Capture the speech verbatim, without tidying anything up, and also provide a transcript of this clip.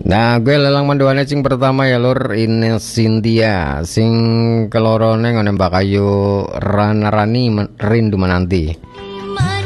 Nah, gue lelang manduane sing pertama ya lur, ini Cynthia, sing kelorone ngene Mbak Kayu Ranarani men- rindu menanti.